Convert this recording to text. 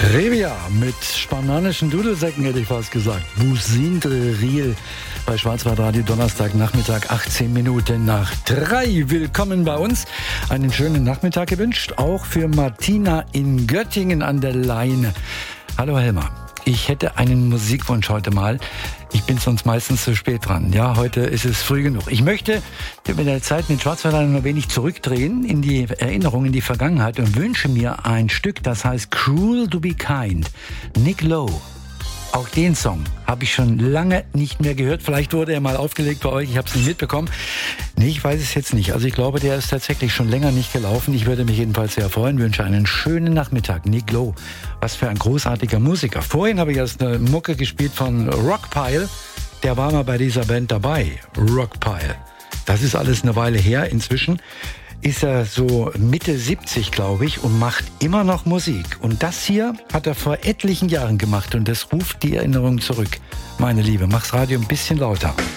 Trivia mit spanischen Dudelsäcken, hätte ich fast gesagt. Busindre Riel bei Schwarzwaldradio, Donnerstagnachmittag, 18 Minuten nach 3. Willkommen bei uns. Einen schönen Nachmittag gewünscht, auch für Martina in Göttingen an der Leine. Hallo Helma. Ich hätte einen Musikwunsch heute mal. Ich bin sonst meistens zu spät dran. Ja, heute ist es früh genug. Ich möchte über der Zeit mit Schwarzwälder noch ein wenig zurückdrehen in die Erinnerung, in die Vergangenheit und wünsche mir ein Stück, das heißt Cruel to be Kind. Nick Lowe. Auch den Song habe ich schon lange nicht mehr gehört. Vielleicht wurde er mal aufgelegt bei euch, ich habe es nicht mitbekommen. Nee, ich weiß es jetzt nicht. Also ich glaube, der ist tatsächlich schon länger nicht gelaufen. Ich würde mich jedenfalls sehr freuen. Wünsche einen schönen Nachmittag. Nick Lowe, was für ein großartiger Musiker. Vorhin habe ich erst eine Mucke gespielt von Rockpile. Der war mal bei dieser Band dabei, Rockpile. Das ist alles eine Weile her. Inzwischen ist er so Mitte 70, glaube ich, und macht immer noch Musik. Und das hier hat er vor etlichen Jahren gemacht und das ruft die Erinnerung zurück. Meine Liebe, mach's Radio ein bisschen lauter.